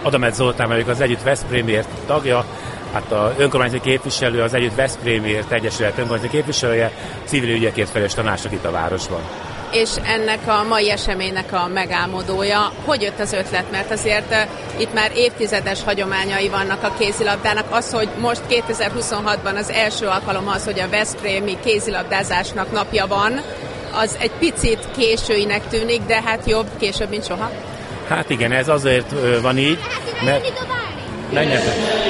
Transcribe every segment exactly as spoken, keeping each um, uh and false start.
Adamet Zoltán vagyok, az Együtt Veszprémért tagja, hát az önkormányzati képviselő, az Együtt Veszprémért Egyesület önkormányzati képviselője, civil ügyekért felelős tanácsok itt a városban. És ennek a mai eseménynek a megálmodója, hogy jött az ötlet? Mert azért uh, itt már évtizedes hagyományai vannak a kézilabdának. Az, hogy most kétezer-huszonhatban az első alkalom az, hogy a veszprémi kézilabdázásnak napja van, az egy picit későinek tűnik, de hát jobb később, mint soha. Hát igen, ez azért uh, van így, mert... Menjetek.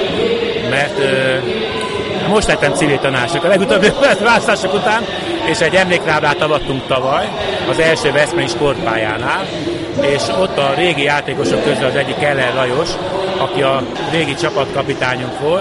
Mert uh, most lettem civil tanácsok a legutóbbi választások után, és egy emléktáblát avattunk tavaly az első veszprémi sportpályánál, és ott a régi játékosok közül az egyik Keller Lajos, aki a régi csapatkapitányunk volt,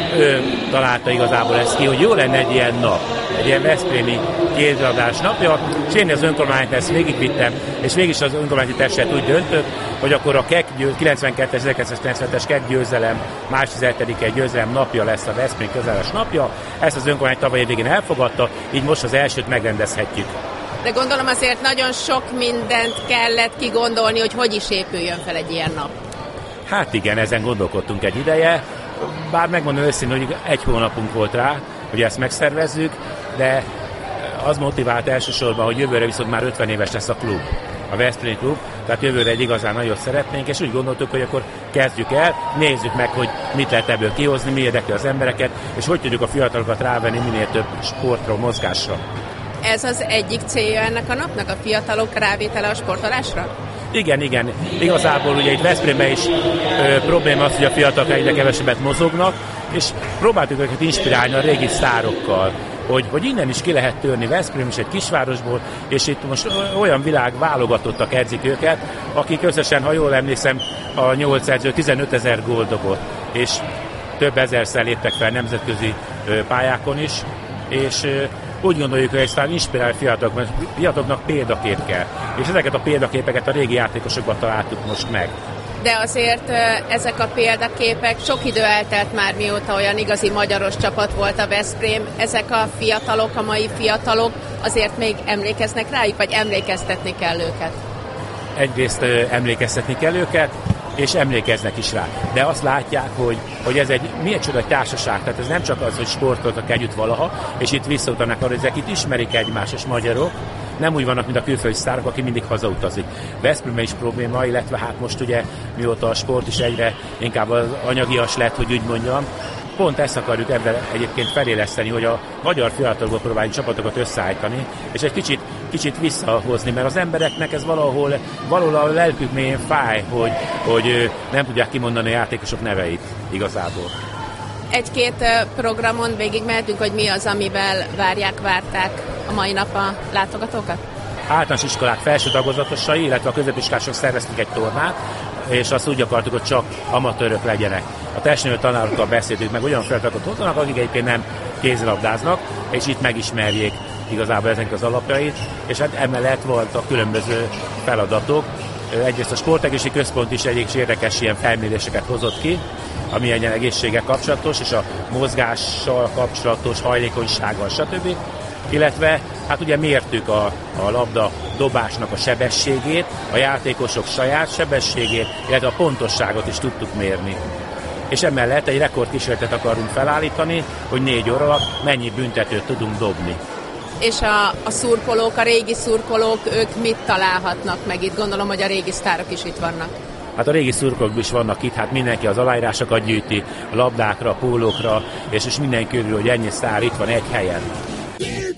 ő találta igazából ezt ki, hogy jó lenne egy ilyen nap, egy ilyen veszprémi kézilabdás napja, és én az önkormányzat ezt végigvittem, és végig az önkormányzati testület úgy döntött, hogy akkor a kilencvenkettes ezerkilencszázkilencvenhetes Kek győzelem, március tizenhetedike győzelem napja lesz a veszprémi kézilabdás napja. Ezt az önkormányzat tavaly végén elfogadta, így most az elsőt megrendezhetjük. De gondolom azért nagyon sok mindent kellett kigondolni, hogy hogy is épüljön fel egy ilyen nap. Hát igen, ezen gondolkodtunk egy ideje, bár megmondom őszintén, hogy egy hónapunk volt rá, hogy ezt megszervezzük, de az motivált elsősorban, hogy jövőre viszont már ötven éves lesz a klub, a Veszprém klub, tehát jövőre egy igazán nagyot szeretnénk, és úgy gondoltuk, hogy akkor kezdjük el, nézzük meg, hogy mit lehet ebből kihozni, mi érdekli az embereket, és hogy tudjuk a fiatalokat rávenni minél több sportra, mozgásra. Ez az egyik célja ennek a napnak, a fiatalok rávétele a sportolásra? Igen, igen. Igazából ugye itt Veszprémben is ö, probléma az, hogy a fiatalok egyre kevesebbet mozognak, és próbáltuk őket inspirálni a régi sztárokkal, hogy, hogy innen is ki lehet törni. Veszprém is egy kisvárosból, és itt most olyan világ válogatottak edzik őket, akik összesen, ha jól emlékszem, a nyolc edző tizenötezer gólt dobott, és több ezerszer léptek fel nemzetközi ö, pályákon is, és ö, úgy gondoljuk, hogy ezt inspirál fiatalok, mert fiataloknak példakép kell. És ezeket a példaképeket a régi játékosokban találtuk most meg. De azért ezek a példaképek, sok idő eltelt már, mióta olyan igazi magyaros csapat volt a Veszprém. Ezek a fiatalok, a mai fiatalok azért még emlékeznek rájuk, vagy emlékeztetni kell őket? Egyrészt emlékeztetni kell őket, és emlékeznek is rá. De azt látják, hogy, hogy ez egy milyen csoda társaság, tehát ez nem csak az, hogy sportoltak együtt valaha, és itt visszautalnak arra, hogy ezek itt ismerik egymást, és magyarok, nem úgy vannak, mint a külföldi sztárok, aki mindig hazautazik. Veszprémben is probléma, illetve hát most ugye mióta a sport is egyre inkább az anyagias lett, hogy úgy mondjam, pont ezt akarjuk ebben egyébként feléleszteni, hogy a magyar fiatalokból próbáljuk csapatokat összeállítani, és egy kicsit, kicsit visszahozni, mert az embereknek ez valahol, valahol a lelkük mélyén fáj, hogy, hogy nem tudják kimondani a játékosok neveit igazából. Egy-két programon végig mehetünk, hogy mi az, amivel várják, várták a mai nap a látogatókat? Általános iskolák felső tagozatosai, illetve a középiskolások szerveztünk egy tornát, és azt úgy akartuk, hogy csak amatőrök legyenek. A testnevelő tanárokkal beszéltük meg, olyan fiatalokat hozzanak, akik egyébként nem kézilabdáznak, és itt megismerjék igazából ezek az alapjait, és hát emellett voltak különböző feladatok. Egyrészt a Sportegészségügyi Központ is egyik érdekes ilyen felméréseket hozott ki, ami egy egészséggel kapcsolatos, és a mozgással kapcsolatos, hajlékonysággal, stb. Illetve hát ugye mértük a, a labda dobásnak a sebességét, a játékosok saját sebességét, illetve a pontosságot is tudtuk mérni. És emellett egy rekordkísérletet akarunk felállítani, hogy négy óra alatt mennyi büntetőt tudunk dobni. És a, a szurkolók, a régi szurkolók, ők mit találhatnak meg itt? Gondolom, hogy a régi sztárok is itt vannak. Hát a régi szurkolók is vannak itt, hát mindenki az aláírásokat gyűjti, a labdákra, a pólókra, és, és mindenki körül, hogy ennyi sztár itt van egy helyen.